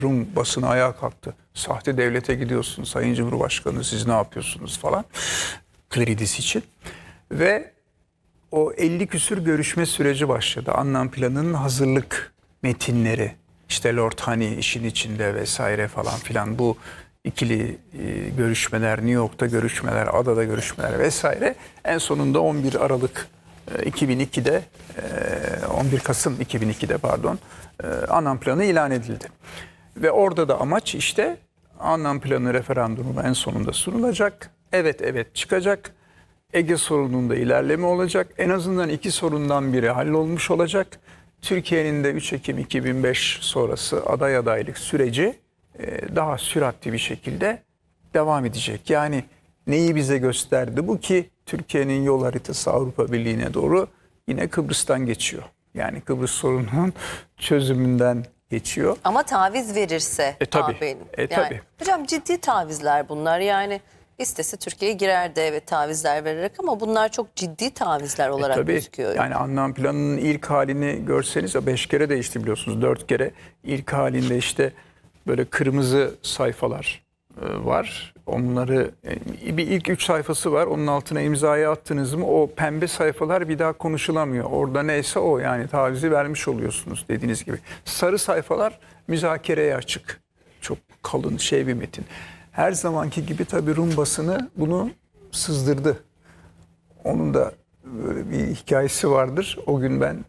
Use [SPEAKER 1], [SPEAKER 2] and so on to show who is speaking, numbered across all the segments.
[SPEAKER 1] Rum basını ayağa kalktı. Sahte devlete gidiyorsunuz Sayın Cumhurbaşkanı, siz ne yapıyorsunuz falan. Klarides için. Ve o 50 küsür görüşme süreci başladı. Anlam planının hazırlık metinleri, işte Lord Honey işin içinde vesaire falan filan, bu ikili görüşmeler, New York'ta görüşmeler, adada görüşmeler vesaire. En sonunda 11 Aralık 2002'de, 11 Kasım 2002'de pardon, Anlam planı ilan edildi. Ve orada da amaç işte Anlam planı referandumu en sonunda sunulacak. Evet çıkacak. Ege sorununda ilerleme olacak. En azından iki sorundan biri hallolmuş olacak. Türkiye'nin de 3 Ekim 2005 sonrası aday adaylık süreci daha süratli bir şekilde devam edecek. Yani neyi bize gösterdi bu ki Türkiye'nin yol haritası Avrupa Birliği'ne doğru yine Kıbrıs'tan geçiyor. Yani Kıbrıs sorununun çözümünden geçiyor.
[SPEAKER 2] Ama taviz verirse
[SPEAKER 1] tabii.
[SPEAKER 2] AB'nin. Yani,
[SPEAKER 1] Tabii.
[SPEAKER 2] hocam ciddi tavizler bunlar. Yani istese Türkiye'ye girerdi evet tavizler vererek ama bunlar çok ciddi tavizler olarak
[SPEAKER 1] Tabii.
[SPEAKER 2] gözüküyor.
[SPEAKER 1] Yani Anlam planının ilk halini görseniz 5 kere değişti biliyorsunuz, 4 kere. İlk halinde işte böyle kırmızı sayfalar var. Onları bir ilk 3 sayfası var. Onun altına imzayı attınız mı o pembe sayfalar bir daha konuşulamıyor. Orada neyse o, yani tavizi vermiş oluyorsunuz dediğiniz gibi. Sarı sayfalar müzakereye açık. Çok kalın bir metin. Her zamanki gibi tabii Rum basını bunu sızdırdı. Onun da böyle bir hikayesi vardır. O gün ben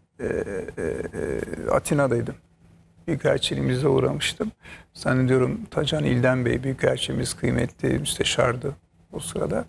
[SPEAKER 1] Atina'daydım. Büyükelçiliğimize uğramıştım. Zannediyorum Tacan İlden Bey Büyükelçimiz, kıymetli müsteşardı o sırada.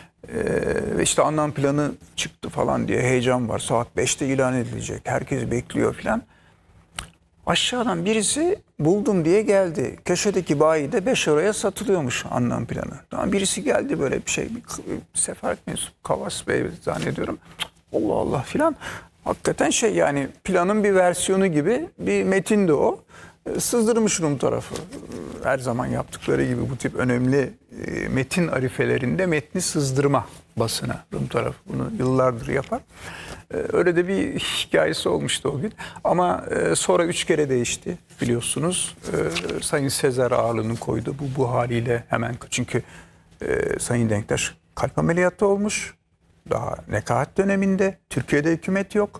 [SPEAKER 1] Ve işte Anlam planı çıktı falan diye heyecan var. Saat 5'te ilan edilecek. Herkes bekliyor falan. Aşağıdan birisi buldum diye geldi. Köşedeki bayide 5 euroya satılıyormuş Anlam planı. Daha birisi geldi böyle bir şey. Bir sefaret mensubu Kavas Bey zannediyorum. Allah Allah filan. Hakikaten yani planın bir versiyonu gibi bir metindi o. Sızdırmış Rum tarafı. Her zaman yaptıkları gibi bu tip önemli metin arifelerinde metni sızdırma basına. Rum tarafı bunu yıllardır yapar. Öyle de bir hikayesi olmuştu o gün. Ama sonra 3 kere değişti biliyorsunuz. Sayın Sezer ağırlığını koydu bu haliyle hemen. Çünkü Sayın Denktaş kalp ameliyatı olmuş. Daha nekaat döneminde. Türkiye'de hükümet yok.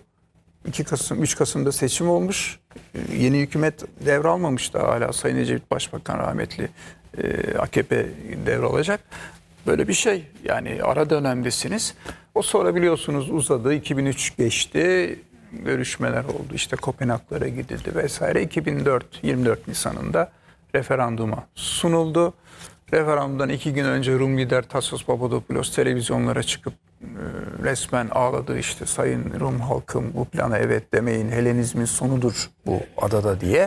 [SPEAKER 1] 3 Kasım'da seçim olmuş. Yeni hükümet devralmamış da hala. Sayın Ecevit Başbakan rahmetli, AKP devralacak. Böyle bir şey. Yani ara dönemdesiniz. O sonra biliyorsunuz uzadı. 2003 geçti. Görüşmeler oldu. İşte Kopenhag'lara gidildi vesaire. 24 Nisan'ında referanduma sunuldu. Referandumdan 2 gün önce Rum lider Tassos Papadopoulos televizyonlara çıkıp resmen ağladı, işte Sayın Rum halkım bu plana evet demeyin, Helenizmin sonudur bu adada diye.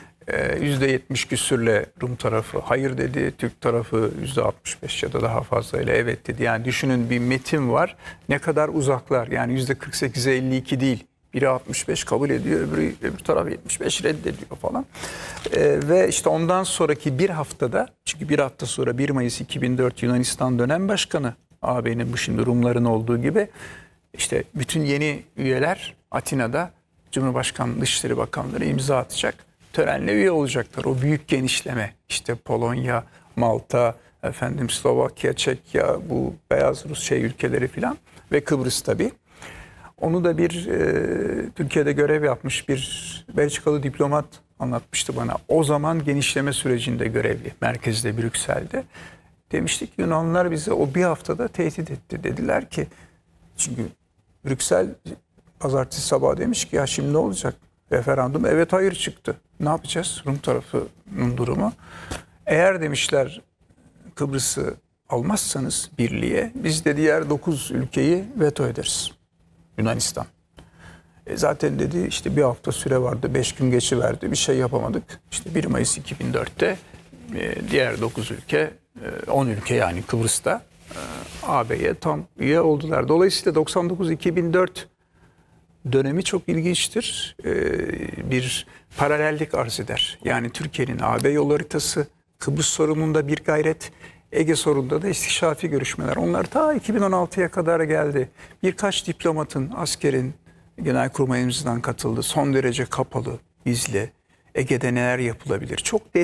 [SPEAKER 1] %70 küsürle Rum tarafı hayır dedi, Türk tarafı %65 ya da daha fazlayla evet dedi. Yani düşünün, bir metin var, ne kadar uzaklar, yani %48'e 52 değil. Biri 65 kabul ediyor, öbür taraf 75 reddediyor falan. Ve işte ondan sonraki bir haftada, çünkü bir hafta sonra 1 Mayıs 2004 Yunanistan dönem başkanı, AB'nin bu şimdi Rumların olduğu gibi, işte bütün yeni üyeler Atina'da Cumhurbaşkanı Dışişleri Bakanları imza atacak. Törenle üye olacaklar. O büyük genişleme, işte Polonya, Malta, Slovakya, Çekya, bu Beyaz Rus ülkeleri filan ve Kıbrıs tabii. Onu da bir Türkiye'de görev yapmış bir Belçikalı diplomat anlatmıştı bana. O zaman genişleme sürecinde görevli, merkezde, Brüksel'de. Demiştik Yunanlılar bize o bir haftada tehdit etti. Dediler ki, çünkü Brüksel pazartesi sabahı demiş ki ya şimdi ne olacak? Referandum evet hayır çıktı. Ne yapacağız? Rum tarafının durumu. Eğer demişler Kıbrıs'ı almazsanız birliğe, biz de diğer 9 ülkeyi veto ederiz. Yunanistan. Zaten dedi işte bir hafta süre vardı, 5 gün geçiverdi, bir şey yapamadık. İşte 1 Mayıs 2004'te diğer 9 ülke, 10 ülke yani Kıbrıs'ta AB'ye tam üye oldular. Dolayısıyla 99-2004 dönemi çok ilginçtir. Bir paralellik arz eder. Yani Türkiye'nin AB yol haritası, Kıbrıs sorununda bir gayret, Ege sorununda da istikşafi görüşmeler. Onlar ta 2016'ya kadar geldi. Birkaç diplomatın, askerin Genelkurmay'ımızdan katıldı. Son derece kapalı, gizli. Ege'de neler yapılabilir? Çok